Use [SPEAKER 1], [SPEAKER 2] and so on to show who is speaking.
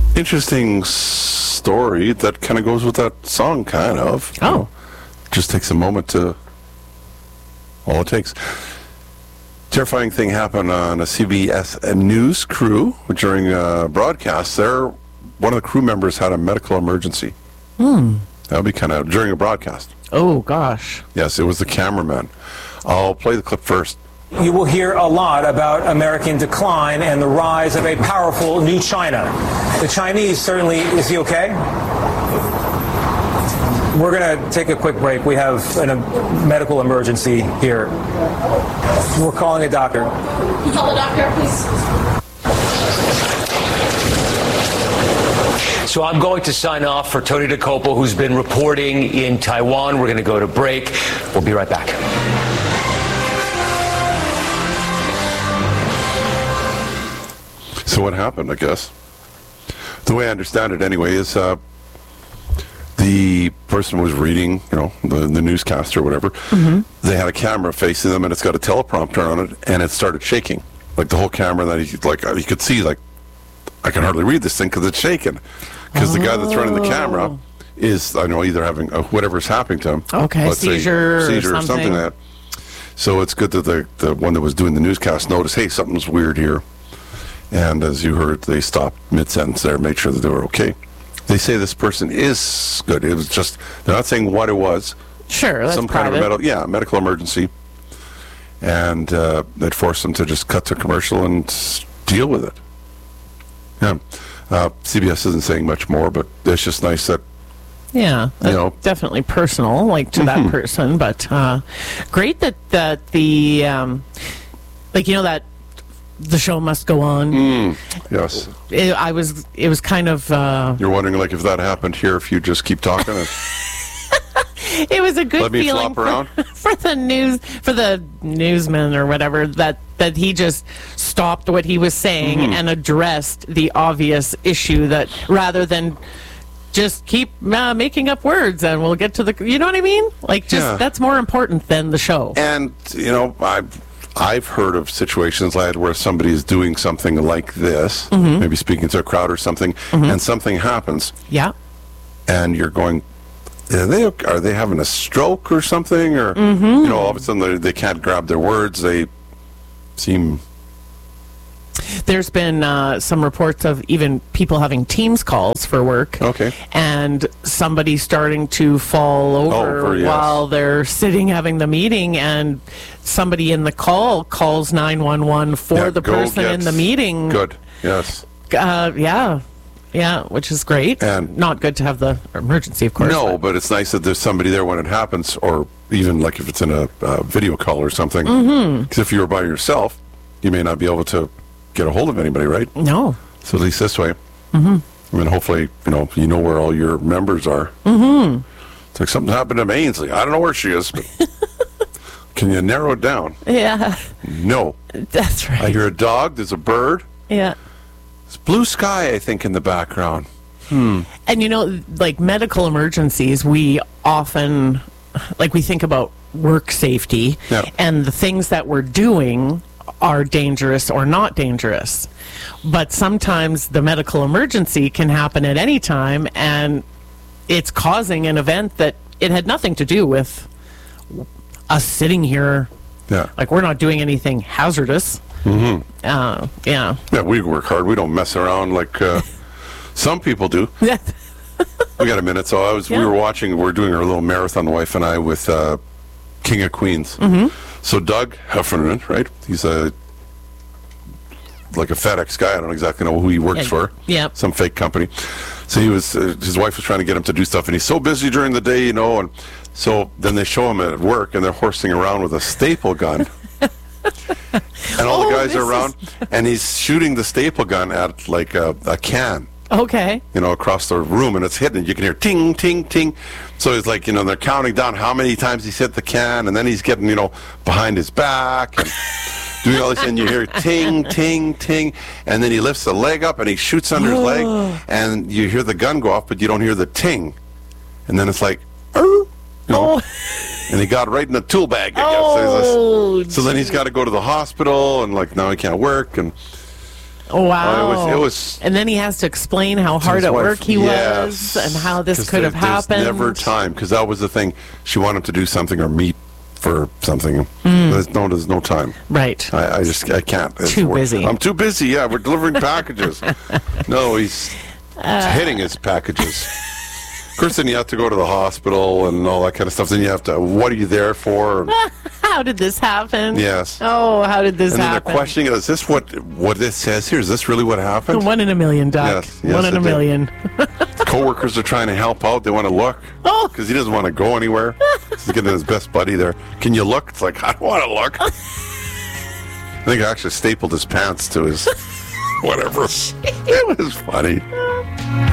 [SPEAKER 1] Interesting story that kind of goes with that song, kind of.
[SPEAKER 2] Oh.
[SPEAKER 1] Just takes a moment to... All it takes. Terrifying thing happened on a CBS News crew during a broadcast. One of the crew members had a medical emergency. That would be kind of during a broadcast.
[SPEAKER 2] Oh, gosh.
[SPEAKER 1] Yes, it was the cameraman. I'll play the clip first.
[SPEAKER 3] You will hear a lot about American decline and the rise of a powerful new China. The Chinese certainly, is he okay? We're going to take a quick break. We have a medical emergency here. We're calling a doctor.
[SPEAKER 4] Can you call the doctor, please?
[SPEAKER 5] So I'm going to sign off for Tony DeCopo, who's been reporting in Taiwan. We're going to go to break. We'll be right back.
[SPEAKER 1] So what happened, I guess? The way I understand it anyway is the person was reading, the newscaster or whatever. Mm-hmm. They had a camera facing them and it's got a teleprompter on it and it started shaking. Like the whole camera, and then you could see, like, I can hardly read this thing because it's shaking. Because the guy that's running the camera is, either having whatever's happening to him.
[SPEAKER 2] Okay, seizure or
[SPEAKER 1] something like that. So it's good that the one that was doing the newscast noticed, hey, something's weird here. And as you heard, they stopped mid-sentence there, made sure that they were okay. They say this person is good. It was just, they're not saying what it was.
[SPEAKER 2] Sure, that's
[SPEAKER 1] some
[SPEAKER 2] private.
[SPEAKER 1] kind of medical emergency. And it forced them to just cut to commercial and deal with it. Yeah. CBS isn't saying much more, but it's just nice that,
[SPEAKER 2] definitely personal, like to that person. But great that the, that the show must go on.
[SPEAKER 1] Yes.
[SPEAKER 2] It was kind of...
[SPEAKER 1] You're wondering, like, if that happened here, if you just keep talking.
[SPEAKER 2] It was a good
[SPEAKER 1] Let me
[SPEAKER 2] feeling
[SPEAKER 1] flop around.
[SPEAKER 2] for the newsman or whatever, that he just stopped what he was saying and addressed the obvious issue, that rather than just keep making up words and we'll get to the... You know what I mean? Like, that's more important than the show.
[SPEAKER 1] And, I've heard of situations like where somebody is doing something like this, maybe speaking to a crowd or something, and something happens.
[SPEAKER 2] Yeah.
[SPEAKER 1] And you're going, are they having a stroke or something? Or, all of a sudden they can't grab their words. They seem...
[SPEAKER 2] There's been some reports of even people having Teams calls for work.
[SPEAKER 1] Okay.
[SPEAKER 2] And somebody starting to fall over while they're sitting having the meeting, and somebody in the call calls 911 for the person in the meeting.
[SPEAKER 1] Good, yes.
[SPEAKER 2] Yeah, which is great.
[SPEAKER 1] And
[SPEAKER 2] not good to have the emergency, of course.
[SPEAKER 1] No, but it's nice that there's somebody there when it happens, or even like if it's in a video call or something. Because if you were by yourself, you may not be able to get a hold of anybody, right?
[SPEAKER 2] No.
[SPEAKER 1] So at least this way. I mean, hopefully, you know where all your members are. It's like something happened to Ainsley. I don't know where she is, but can you narrow it down?
[SPEAKER 2] Yeah.
[SPEAKER 1] No.
[SPEAKER 2] That's right.
[SPEAKER 1] I hear a dog. There's a bird.
[SPEAKER 2] Yeah.
[SPEAKER 1] It's blue sky, I think, in the background.
[SPEAKER 2] And like medical emergencies, we often, we think about work safety, and the things that we're doing are dangerous or not dangerous. But sometimes the medical emergency can happen at any time, and it's causing an event that it had nothing to do with us sitting here.
[SPEAKER 1] Yeah.
[SPEAKER 2] Like, we're not doing anything hazardous. Yeah,
[SPEAKER 1] we work hard. We don't mess around like some people do. We got a minute. So we were doing our little marathon, the wife and I, with King of Queens. So Doug Heffernan, right? He's like a FedEx guy. I don't exactly know who he works for.
[SPEAKER 2] Yeah.
[SPEAKER 1] Some fake company. So he was, his wife was trying to get him to do stuff, and he's so busy during the day, and so then they show him at work, and they're horsing around with a staple gun. And all the guys are around, and he's shooting the staple gun at like a can.
[SPEAKER 2] Okay.
[SPEAKER 1] Across the room, and it's hitting. You can hear ting, ting, ting. So it's like, they're counting down how many times he's hit the can, and then he's getting, behind his back and doing all this, and you hear ting, ting, ting, and then he lifts the leg up and he shoots under his leg, and you hear the gun go off, but you don't hear the ting. And then it's like, and he got right in the tool bag, I guess. So then he's got to go to the hospital, and now he can't work, and
[SPEAKER 2] Oh, wow.
[SPEAKER 1] It was.
[SPEAKER 2] And then he has to explain how hard at work he was and how this could have happened.
[SPEAKER 1] There's never time, because that was the thing. She wanted him to do something or meet for something. There's no time.
[SPEAKER 2] Right.
[SPEAKER 1] I can't.
[SPEAKER 2] Too busy.
[SPEAKER 1] I'm too busy. Yeah, we're delivering packages. No, he's hitting his packages. Of course, then you have to go to the hospital and all that kind of stuff. Then you have to, what are you there for?
[SPEAKER 2] How did this happen?
[SPEAKER 1] Yes.
[SPEAKER 2] Oh, how did this
[SPEAKER 1] happen? And then
[SPEAKER 2] happen?
[SPEAKER 1] they're questioning, is this what this says here? Is this really what happened?
[SPEAKER 2] 1 in a million, Doc.
[SPEAKER 1] Yes,
[SPEAKER 2] 1 in a million.
[SPEAKER 1] Coworkers are trying to help out. They want to look because he doesn't want to go anywhere. He's getting his best buddy there. Can you look? It's like, I don't want to look. I think I actually stapled his pants to his whatever. It was funny.